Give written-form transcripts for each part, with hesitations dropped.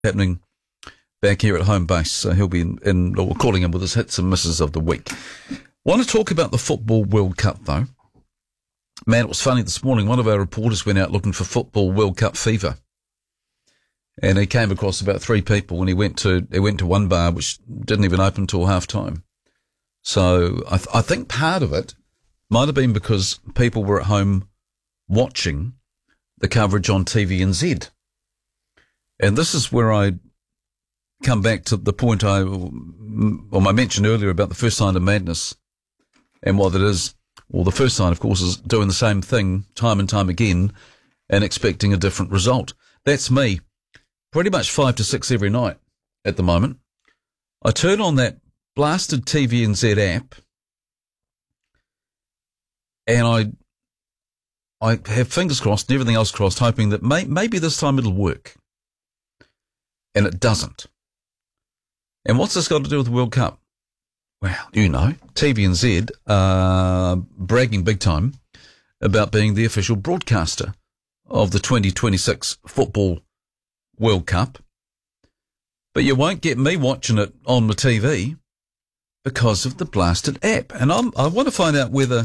happening back here at home base. So he'll be we're calling him with his hits and misses of the week. Want to talk about the Football World Cup, though. Man, it was funny this morning. One of our reporters went out looking for Football World Cup fever. And he came across about 3 people when he went to one bar which didn't even open till half time. So I think part of it might have been because people were at home watching the coverage on TVNZ. And this is where I come back to the point I mentioned earlier about the first sign of madness and what it is. Well, the first sign, of course, is doing the same thing time and time again and expecting a different result. That's me. Pretty much 5 to 6 every night at the moment. I turn on that blasted TVNZ app and I have fingers crossed and everything else crossed, hoping that maybe this time it'll work. And it doesn't. And what's this got to do with the World Cup? Well, you know, TVNZ bragging big time about being the official broadcaster of the 2026 Football World Cup. But you won't get me watching it on the TV because of the blasted app. And I want to find out whether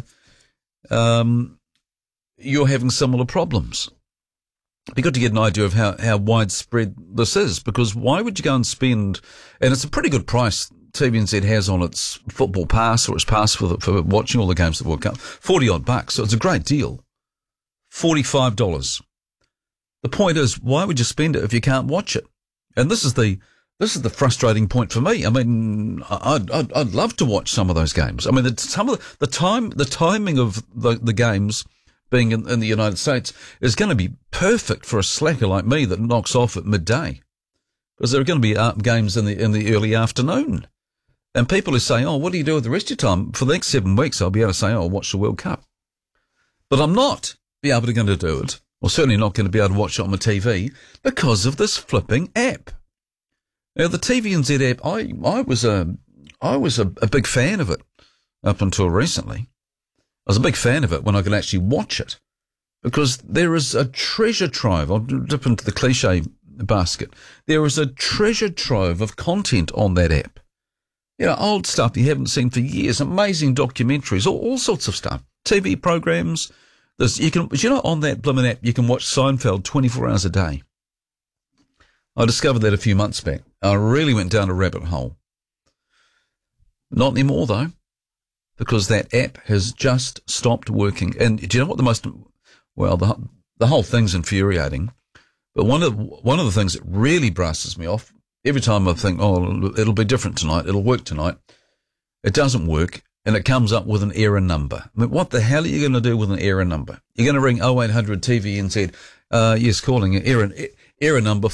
you're having similar problems. It'd be good to get an idea of how widespread this is, because why would you go and spend, and it's a pretty good price TVNZ has on its football pass or its pass for watching all the games of the World Cup, $40 odd, so it's a great deal. $45. The point is, why would you spend it if you can't watch it? And this is the frustrating point for me. I mean, I'd love to watch some of those games. I mean, some of the timing of the games being in the United States is going to be perfect for a slacker like me that knocks off at midday, because there are going to be games in the early afternoon. And people who say, oh, what do you do with the rest of your time? For the next 7 weeks, I'll be able to say, oh, I'll watch the World Cup. But I'm not going to do it, or certainly not going to be able to watch it on my TV because of this flipping app. Now, the TVNZ app, I was a big fan of it up until recently. I was a big fan of it when I could actually watch it, because there is a treasure trove. I'll dip into the cliche basket. There is a treasure trove of content on that app. You know, old stuff you haven't seen for years, amazing documentaries, all sorts of stuff, TV programs. On that blimmin' app, you can watch Seinfeld 24 hours a day. I discovered that a few months back. I really went down a rabbit hole. Not anymore, though, because that app has just stopped working. And do you know what the whole thing's infuriating, but one of the things that really brusses me off, every time I think, oh, it'll be different tonight, it'll work tonight, it doesn't work, and it comes up with an error number. I mean, what the hell are you going to do with an error number? You're going to ring 0800 TVNZ, yes, calling error number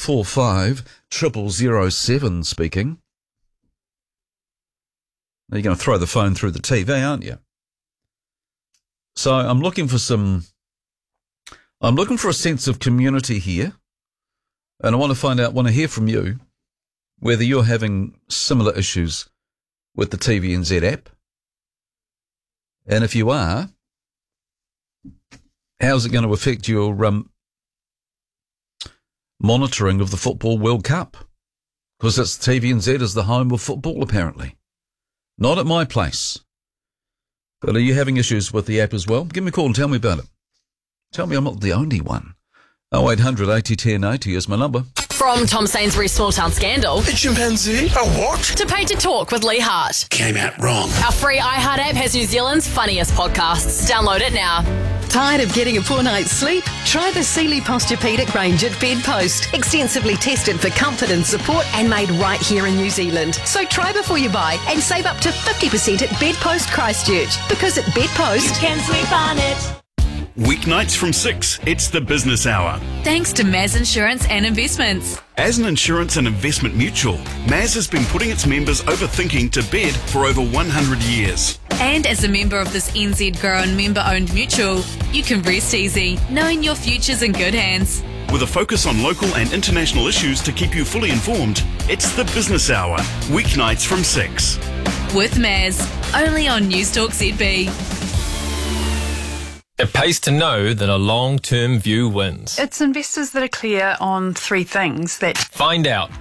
45007 speaking. Now you're going to throw the phone through the TV, aren't you? So I'm looking for a sense of community here, and I want to hear from you whether you're having similar issues with the TVNZ app. And if you are, how's it going to affect your monitoring of the Football World Cup? Because TVNZ is the home of football, apparently. Not at my place. But are you having issues with the app as well? Give me a call and tell me about it. Tell me I'm not the only one. 0800 80 10 80 is my number. From Tom Sainsbury's Small Town Scandal. A chimpanzee? A what? To Pay to Talk with Lee Hart. Came out wrong. Our free iHeart app has New Zealand's funniest podcasts. Download it now. Tired of getting a poor night's sleep? Try the Sealy Posturepedic range at Bedpost. Extensively tested for comfort and support and made right here in New Zealand. So try before you buy and save up to 50% at Bedpost Christchurch. Because at Bedpost, you can sleep on it. Weeknights from 6, it's the Business Hour. Thanks to Maz Insurance and Investments. As an insurance and investment mutual, Maz has been putting its members overthinking to bed for over 100 years. And as a member of this NZ-grown member-owned mutual, you can rest easy, knowing your future's in good hands. With a focus on local and international issues to keep you fully informed, it's the Business Hour, weeknights from 6. With Maz, only on Newstalk ZB. It pays to know that a long-term view wins. It's investors that are clear on three things that Find out